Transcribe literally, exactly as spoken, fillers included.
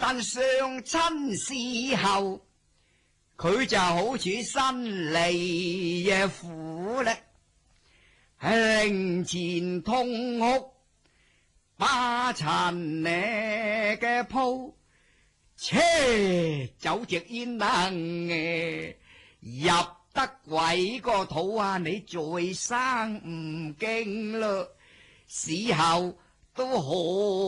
但相親事後，佢就好似新嚟嘅苦力，喺靈前痛哭，把塵呢嘅鋪，切走隻煙能嘅入得鬼個肚啊！你再生唔驚咯，死後都好。